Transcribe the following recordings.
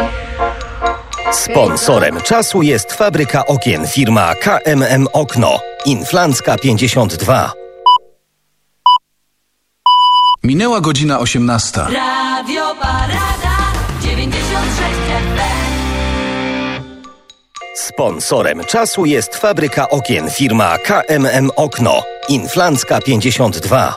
Sponsorem czasu jest fabryka okien firma KMM Okno. Inflancka 52. Minęła godzina 18. Radio Parada 96 FM. Sponsorem czasu jest fabryka okien firma KMM Okno. Inflancka 52.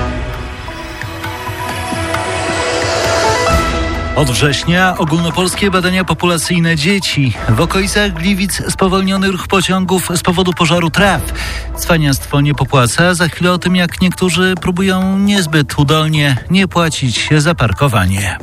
Od września ogólnopolskie badania populacyjne dzieci. W okolicach Gliwic spowolniony ruch pociągów z powodu pożaru traw. Cwaniactwo nie popłaca. Za chwilę o tym, jak niektórzy próbują niezbyt udolnie nie płacić za parkowanie.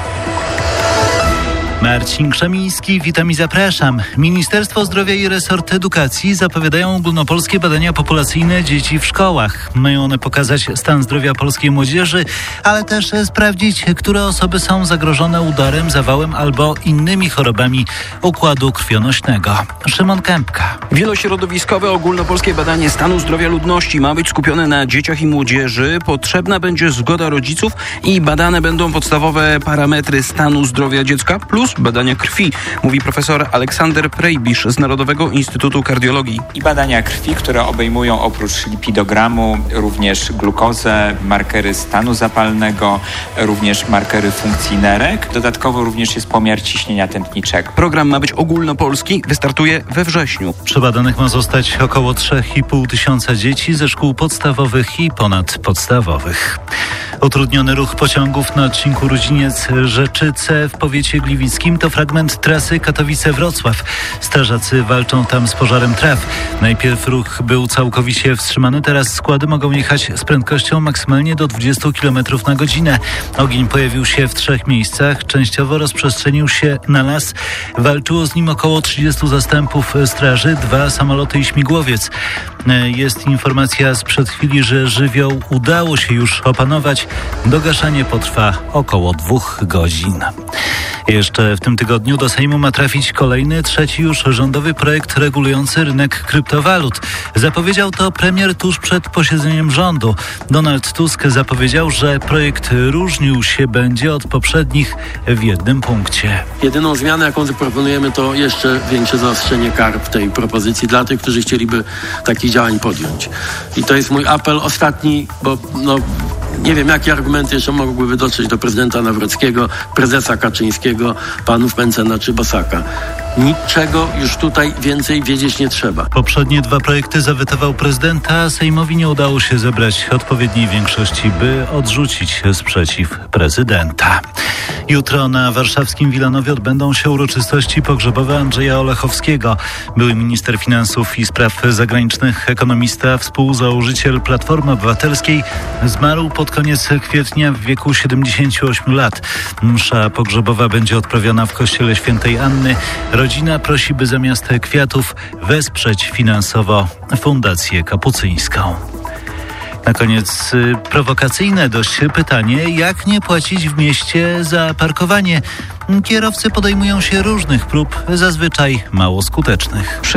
Marcin Krzemiński, witam i zapraszam. Ministerstwo Zdrowia i resort edukacji zapowiadają ogólnopolskie badania populacyjne dzieci w szkołach. Mają one pokazać stan zdrowia polskiej młodzieży, ale też sprawdzić, które osoby są zagrożone udarem, zawałem albo innymi chorobami układu krwionośnego. Szymon Kępka. Wielośrodowiskowe ogólnopolskie badanie stanu zdrowia ludności ma być skupione na dzieciach i młodzieży. Potrzebna będzie zgoda rodziców i badane będą podstawowe parametry stanu zdrowia dziecka plus badania krwi, mówi profesor Aleksander Prejbisz z Narodowego Instytutu Kardiologii. I badania krwi, które obejmują oprócz lipidogramu również glukozę, markery stanu zapalnego, również markery funkcji nerek. Dodatkowo również jest pomiar ciśnienia tętniczego. Program ma być ogólnopolski, wystartuje we wrześniu. Przebadanych ma zostać około 3,5 tysiąca dzieci ze szkół podstawowych i ponadpodstawowych. Utrudniony ruch pociągów na odcinku Rudziniec-Rzeczyce w powiecie gliwickim to fragment trasy Katowice-Wrocław. Strażacy walczą tam z pożarem traw. Najpierw ruch był całkowicie wstrzymany, teraz składy mogą jechać z prędkością maksymalnie do 20 km na godzinę. Ogień pojawił się w 3 miejscach, częściowo rozprzestrzenił się na las. Walczyło z nim około 30 zastępów straży, 2 samoloty i śmigłowiec. Jest informacja sprzed chwili, że żywioł udało się już opanować. Dogaszanie potrwa około 2 godzin. Jeszcze w tym tygodniu do Sejmu ma trafić kolejny, 3. już rządowy projekt regulujący rynek kryptowalut. Zapowiedział to premier tuż przed posiedzeniem rządu. Donald Tusk zapowiedział, że projekt różnił się będzie od poprzednich w jednym punkcie. Jedyną zmianę, jaką zaproponujemy, to jeszcze większe zaostrzenie kar w tej propozycji dla tych, którzy chcieliby takich działań podjąć. I to jest mój apel ostatni, bo nie wiem, jakie argumenty jeszcze mogłyby dotrzeć do prezydenta Nawrockiego, prezesa Kaczyńskiego, panów Mencena czy Bosaka. Niczego już tutaj więcej wiedzieć nie trzeba. Poprzednie 2 projekty zawetował prezydent, a Sejmowi nie udało się zebrać odpowiedniej większości, by odrzucić sprzeciw prezydenta. Jutro na warszawskim Wilanowie odbędą się uroczystości pogrzebowe Andrzeja Olechowskiego. Były minister finansów i spraw zagranicznych, ekonomista, współzałożyciel Platformy Obywatelskiej. Zmarł pod koniec kwietnia w wieku 78 lat. Msza pogrzebowa będzie odprawiona w kościele Świętej Anny. Rodzina prosi, by zamiast kwiatów wesprzeć finansowo Fundację Kapucyńską. Na koniec prowokacyjne dość pytanie, jak nie płacić w mieście za parkowanie? Kierowcy podejmują się różnych prób, zazwyczaj mało skutecznych.